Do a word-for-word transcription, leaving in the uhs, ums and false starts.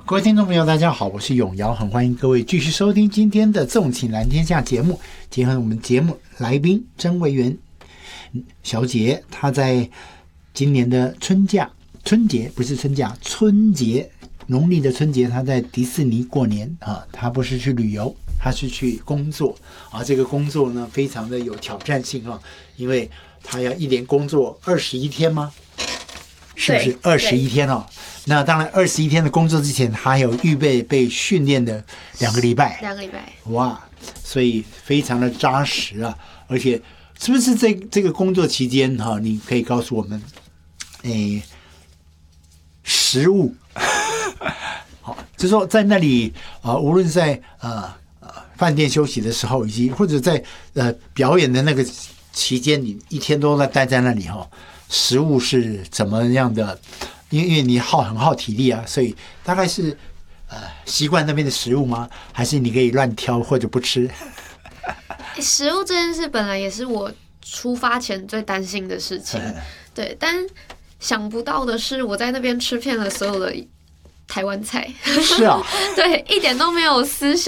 各位听众朋友大家好，我是永尧，很欢迎各位继续收听今天的纵情蓝天下节目。今天我们节目来宾曾维园小姐，她在今年的春假春节不是春假春节农历的春节，她在迪士尼过年啊，她不是去旅游，她是去工作啊。这个工作呢非常的有挑战性啊，因为她要一连工作二十一天吗？是不是二十一天哦？那当然，二十一天的工作之前，还有预备被训练的两个礼拜， 两个礼拜， 哇！所以非常的扎实啊。而且，是不是在这个工作期间哈、啊，你可以告诉我们，诶，食物，好，就是说在那里啊，无论在呃呃饭店休息的时候，以及或者在呃表演的那个期间，你一天都在待在那里哈、哦，食物是怎么样的？因为你耗很耗体力啊，所以大概是呃习惯那边的食物吗？还是你可以乱挑或者不吃？ 食物这件事本来也是我出发前最担心的事情，对，但想不到的是，我在那边吃遍了所有的台湾菜， 是啊， 对，一点都没有思